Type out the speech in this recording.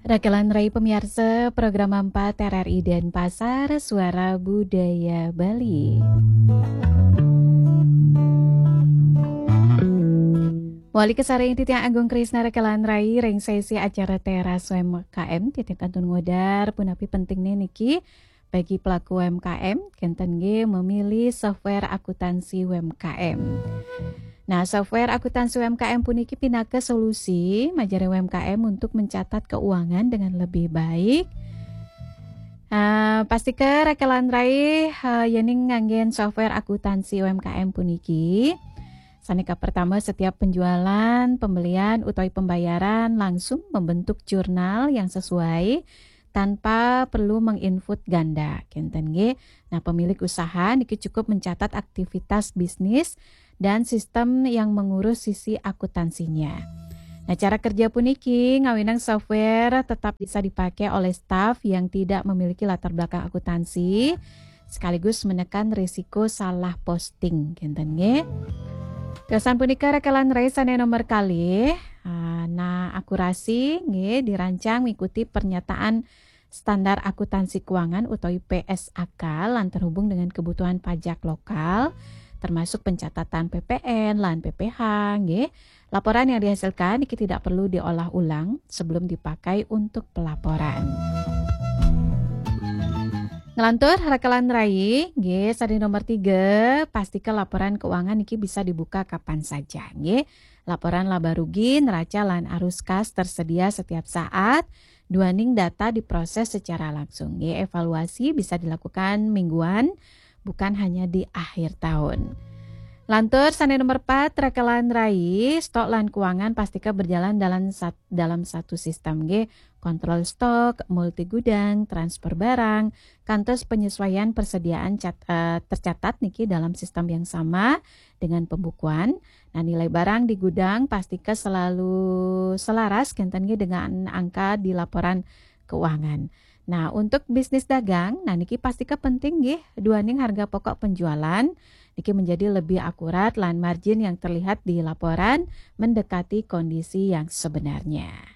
Rakelan Rai pemirsa program 4 RRI Denpasar Suara Budaya Bali. Wali Kesaring Titiang Agung Krisna Rakelan Rai ring sesi acara teras UMKM titik kantun ngodar punapi penting nih niki bagi pelaku UMKM kenten ge memilih software akuntansi UMKM. Nah, software akuntansi UMKM puniki pinake solusi majari UMKM untuk mencatat keuangan dengan lebih baik. Pastikan Rakelan Rai yening nganggen software akuntansi UMKM puniki. Sanika pertama setiap penjualan, pembelian, utawi pembayaran langsung membentuk jurnal yang sesuai tanpa perlu menginput ganda. Kenten ge. Nah, pemilik usaha niki cukup mencatat aktivitas bisnis dan sistem yang mengurus sisi akuntansinya. Nah, cara kerja puniki ngawinang software tetap bisa dipakai oleh staf yang tidak memiliki latar belakang akuntansi sekaligus menekan risiko salah posting. Kenten ge. Kesan punika Rakelan Rai sane nomor kali. Nah, akurasi nggih dirancang mengikuti pernyataan standar akuntansi keuangan utawi PSAK lan terhubung dengan kebutuhan pajak lokal termasuk pencatatan PPN lan PPH nggih. Laporan yang dihasilkan ini tidak perlu diolah ulang sebelum dipakai untuk pelaporan. Ngelantur Rakelan Rai, nggih sadi nomor 3, pastikan laporan keuangan niki bisa dibuka kapan saja, nggih. Laporan laba rugi, neraca lan arus kas tersedia setiap saat. Duaning data diproses secara langsung, nggih. Evaluasi bisa dilakukan mingguan, bukan hanya di akhir tahun. Lantur sane nomor 4 Rakelan Rai, stok lan keuangan pastikan berjalan dalam satu sistem G, kontrol stok, multi gudang, transfer barang, kantos penyesuaian persediaan tercatat niki dalam sistem yang sama dengan pembukuan. Nah, nilai barang di gudang pastikan selalu selaras kenten dengan angka di laporan keuangan. Nah, untuk bisnis dagang, nah niki pastikan penting nggih duaning harga pokok penjualan niki menjadi lebih akurat lan margin yang terlihat di laporan mendekati kondisi yang sebenarnya.